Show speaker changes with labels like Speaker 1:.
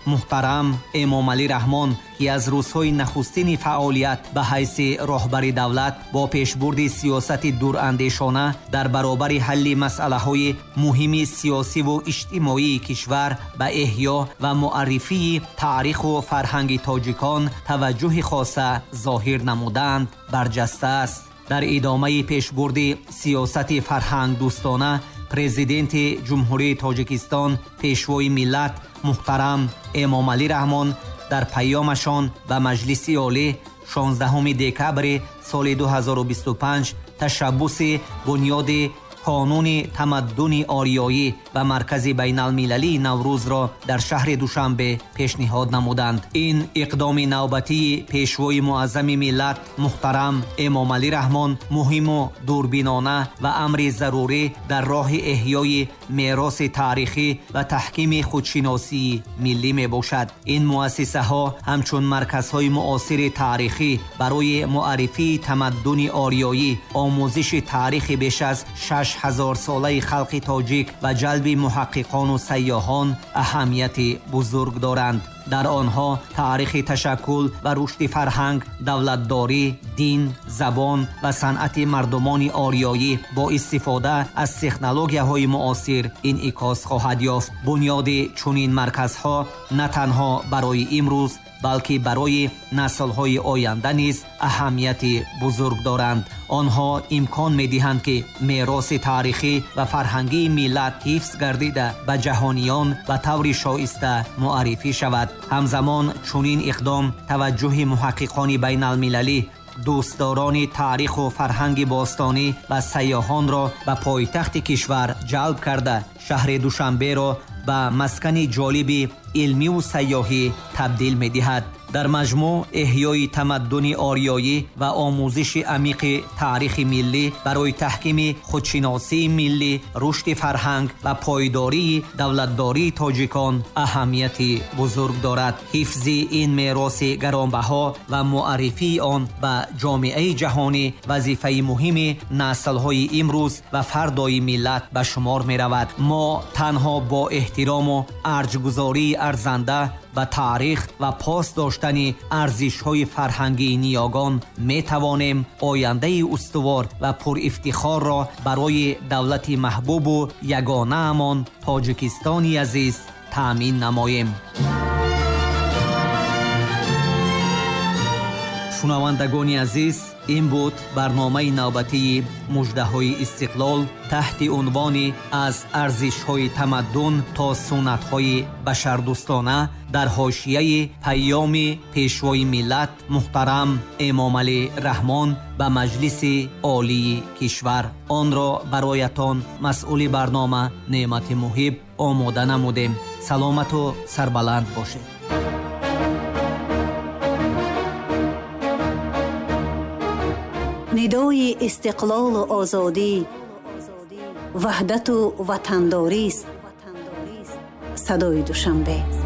Speaker 1: муҳтарам эмомалӣ раҳмон ки аз рӯзҳои нахустини фаъолият ба ҳайси роҳбари давлат бо пешбурди сиёсати дурандешона дар баробари ҳалли масъалаҳои муҳими сиёсиву иҷтимоии кишвар ба эҳё ва муаррифии таъриху фарҳанги тоҷикон таваҷҷӯҳи хоса зоҳир намуданд, барҷаста аст. дар идомаи пешбурди сиёсати фарҳангдӯстона президенти ҷумҳурии Тоҷикистон, пешвои миллат муҳтарам эмомалӣ раҳмон дар паёмашон ба Маҷлиси олӣ 16 декабри соли 2025 ташаббуси бунёди қонуни тамаддуни ориёӣ ва маркази байналмилалии Наврӯзро дар шаҳри Душанбе пешниҳод намуданд. ин иқдоми навбатии пешвои муаззами миллат муҳтарам эмомалӣ раҳмон муҳиму дурбинона ва амри зарурӣ дар роҳи эҳёи мероси таърихӣ ва таҳкими худшиносии миллӣ мебошад. ин муассисаҳо ҳамчун марказҳои муосири таърихӣ барои муаррифии тамаддуни ориёӣ, омӯзиши таърихи беш аз 6000 солаи халқи тоҷик ва ҷалби муҳаққиқону сайёҳон аҳамияти бузург доранд. дар онҳо таърихи ташаккул ва рушди фарҳанг, давлатдорӣ, дин, забон ва санъати мардумони ориёӣ бо истифода аз технологияҳои муосир инъикос хоҳад ёфт. бунёди чунин марказҳо на танҳо барои имрӯз, балки барои наслҳои оянда низ аҳамияти бузург доранд. онҳо имкон медиҳанд ки мероси таърихӣ ва фарҳангии миллат ҳифз гардида ба ҷаҳониён ба таври шоиста муаррифӣ шавад. ҳамзамон чунин иқдом таваҷҷӯҳи муҳаққиқони байналмилалӣ, дӯстдорони таъриху фарҳанги бостонӣ ва сайёҳонро ба пойтахти кишвар ҷалб карда шаҳри Душанберо ба маскани ҷолиби илмиву сайёҳӣ табдил медиҳад. дар маҷмӯъ эҳёи тамаддуни ориёӣ ва омӯзиши амиқи таърихи миллӣ барои таҳкими худшиносии миллӣ, рушди фарҳанг ва пойдории давлатдории тоҷикон аҳамияти бузург дорад. ҳифзи ин мероси гаронбаҳо ва муаррифии он ба ҷомеаи ҷаҳонӣ вазифаи муҳими наслҳои имрӯз ва фардои миллат ба шумор меравад. мо танҳо бо эҳтирому арҷгузории арзанда ба таърих ва пос доштани арзишҳои фарҳангии ниёгон метавонем ояндаи устувор ва пурифтихорро барои давлати маҳбубу ягонаамон Тоҷикистони азиз таъмин намоем. шунавандагони азиз, ин буд барномаи навбатии муждаҳои истиқлол таҳти унвони аз арзишҳои тамаддун то суннатҳои башардӯстона дар ҳошияи паёми пешвои миллат муҳтарам эмомалӣ раҳмон ба Маҷлиси олии кишвар. онро бароятон масъули барнома неъмати муҳиб омода намудем. саломату сарбаланд бошед.
Speaker 2: ندای استقلال و آزادی، وحدت و وطنداری است. صدای دوشنبه.